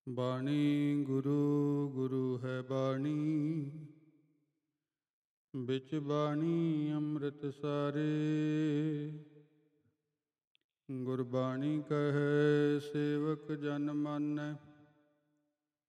ਬਾਣੀ ਗੁਰੂ ਗੁਰੂ ਹੈ ਬਾਣੀ, ਵਿੱਚ ਬਾਣੀ ਅੰਮ੍ਰਿਤ ਸਾਰੇ। ਗੁਰਬਾਣੀ ਕਹੈ ਸੇਵਕ ਜਨ ਮਾਨੈ,